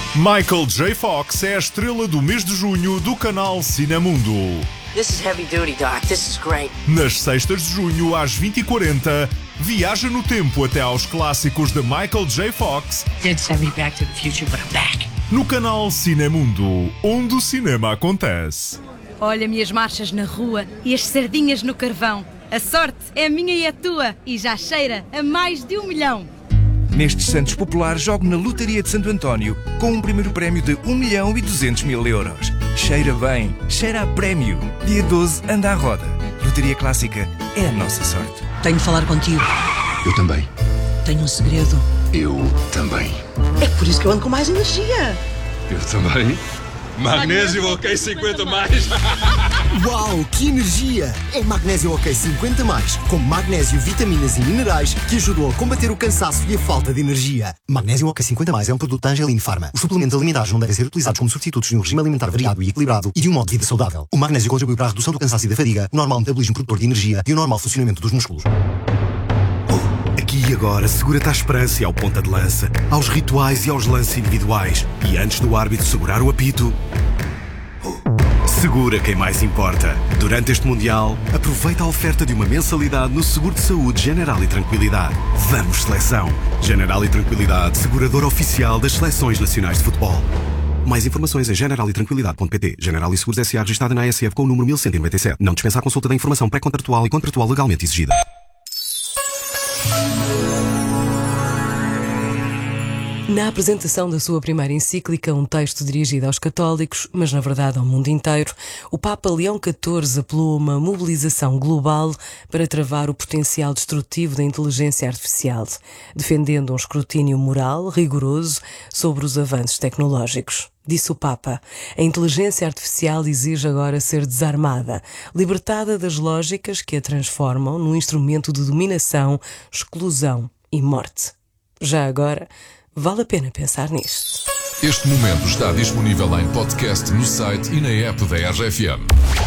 Michael J. Fox é a estrela do mês de junho do canal Cinemundo. This is heavy duty, Doc. This is great. Nas sextas de junho, às 20h40, viaja no tempo até aos clássicos de Michael J. Fox. Did send me back to the future, but I'm back. No canal Cinemundo, onde o cinema acontece. Olha-me as marchas na rua e as sardinhas no carvão. A sorte é minha e a tua e já cheira a mais de 1 milhão. Nestes Santos Populares, jogo na Lotaria de Santo António com um primeiro prémio de 1.200.000 euros. Cheira bem, cheira a prémio. Dia 12, anda à roda. Lotaria Clássica é a nossa sorte. Tenho de falar contigo. Eu também. Tenho um segredo. Eu também. É por isso que eu ando com mais energia. Eu também. Magnésio OK 50 mais. Uau, que energia! É Magnésio OK 50 mais, com magnésio, vitaminas e minerais que ajudam a combater o cansaço e a falta de energia. Magnésio OK 50 mais é um produto da Angelini Pharma. Os suplementos alimentares não devem ser utilizados como substitutos de um regime alimentar variado e equilibrado e de um modo de vida saudável. O magnésio contribui para a redução do cansaço e da fadiga, o normal metabolismo produtor de energia e o normal funcionamento dos músculos. Aqui e agora, segura-te à esperança e ao ponta de lança, aos rituais e aos lances individuais. E antes do árbitro segurar o apito, segura quem mais importa. Durante este Mundial, aproveita a oferta de uma mensalidade no seguro de saúde Generali Tranquilidade. Vamos, seleção! Generali Tranquilidade, segurador oficial das seleções nacionais de futebol. Mais informações em generalitranquilidade.pt. Generali Seguros S.A. registrada na ASF com o número 1197. Não dispensa a consulta da informação pré-contratual e contratual legalmente exigida. Na apresentação da sua primeira encíclica, um texto dirigido aos católicos, mas na verdade ao mundo inteiro, o Papa Leão XIV apelou a uma mobilização global para travar o potencial destrutivo da inteligência artificial, defendendo um escrutínio moral rigoroso sobre os avanços tecnológicos. Disse o Papa, a inteligência artificial exige agora ser desarmada, libertada das lógicas que a transformam num instrumento de dominação, exclusão e morte. Já agora, vale a pena pensar nisto. Este momento está disponível em podcast no site e na app da RFM.